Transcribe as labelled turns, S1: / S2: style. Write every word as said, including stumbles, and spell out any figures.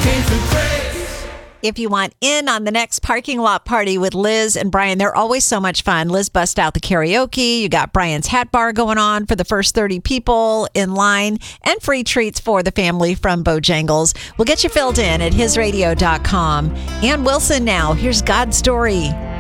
S1: came through grace.
S2: If you want in on the next parking lot party with Liz and Brian, they're always so much fun. Liz busts out the karaoke. You got Brian's hat bar going on for the first thirty people in line and free treats for the family from Bojangles. We'll get you filled in at his radio dot com. Ann Wilson now. Here's God's Story.